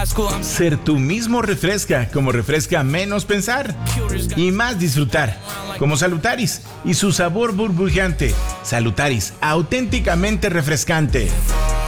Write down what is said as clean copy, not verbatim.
Ser tú mismo refresca, como refresca menos pensar y más disfrutar, como Salutaris y su sabor burbujeante. Salutaris, auténticamente refrescante.